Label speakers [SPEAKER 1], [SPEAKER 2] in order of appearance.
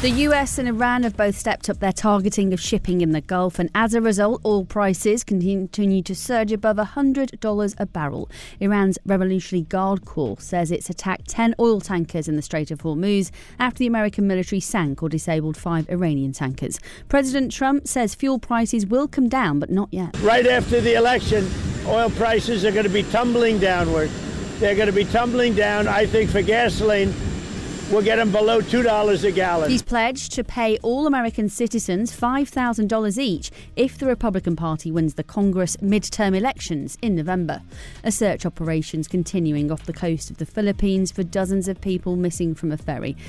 [SPEAKER 1] The US and Iran have both stepped up their targeting of shipping in the Gulf, and as a result, oil prices continue to surge above $100 a barrel. Iran's Revolutionary Guard Corps says it's attacked 10 oil tankers in the Strait of Hormuz after the American military sank or disabled 5 Iranian tankers. President Trump says fuel prices will come down, but not yet.
[SPEAKER 2] Right after the election, oil prices are going to be tumbling downward. They're going to be tumbling down, I think, for gasoline. We'll get them below $2 a gallon.
[SPEAKER 1] He's pledged to pay all American citizens $5,000 each if the Republican Party wins the Congress midterm elections in November. A search operation's continuing off the coast of the Philippines for dozens of people missing from a ferry.